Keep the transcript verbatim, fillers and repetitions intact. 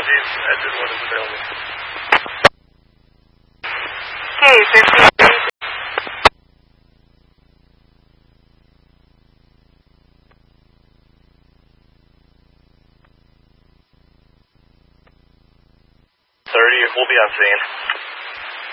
apologies. Exit one is available. Okay, fifteen. thirty, we'll be on scene.